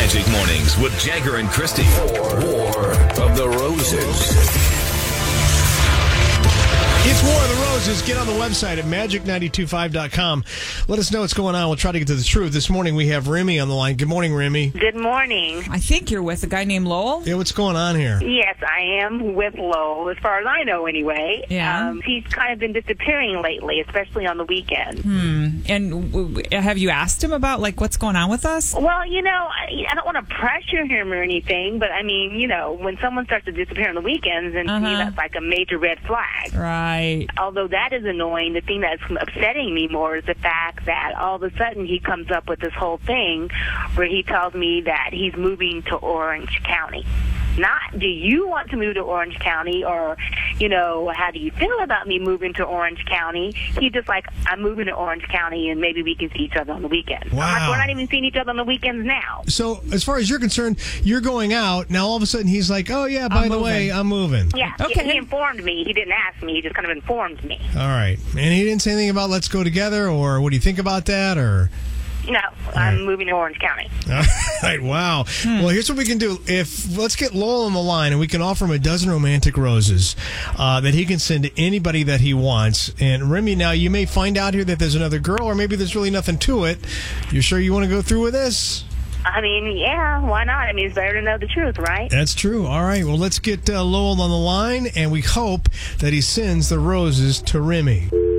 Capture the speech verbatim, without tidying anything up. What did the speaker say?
Magic Mornings with Jagger and Christy. War of the Roses. It's War of the Roses. Get on the website at magic nine two five dot com. Let us know what's going on. We'll try to get to the truth. This morning we have Remy on the line. Good morning, Remy. Good morning. I think you're with a guy named Lowell. Yeah, what's going on here? Yes, I am with Lowell, as far as I know anyway. Yeah. Um, he's kind of been disappearing lately, especially on the weekends. Hmm. And w- w- have you asked him about, like, what's going on with us? Well, you know, I, I don't want to pressure him or anything, but, I mean, you know, when someone starts to disappear on the weekends, then to me Uh-huh. that's like a major red flag. Right. Although that is annoying, the thing that's upsetting me more is the fact that all of a sudden he comes up with this whole thing where he tells me that he's moving to Orange County. Not, do you want to move to Orange County, or, you know, how do you feel about me moving to Orange County? He's just like, I'm moving to Orange County, and maybe we can see each other on the weekends. Wow. I'm like, we're not even seeing each other on the weekends now. So, as far as you're concerned, you're going out. Now, all of a sudden, he's like, oh, yeah, by I'm the moving. way, I'm moving. Yeah, Okay. he, he informed me. He didn't ask me. He just kind of informed me. All right. And he didn't say anything about let's go together, or what do you think about that, or... No, I'm right. moving to Orange County. All right, wow. Well, here's what we can do. If let's get Lowell on the line, and we can offer him a dozen romantic roses uh, that he can send to anybody that he wants. And Remy, now you may find out here that there's another girl, or maybe there's really nothing to it. You sure you want to go through with this? I mean, yeah, why not? I mean, it's better to know the truth, right? That's true. All right. Well, let's get uh, Lowell on the line, and we hope that he sends the roses to Remy.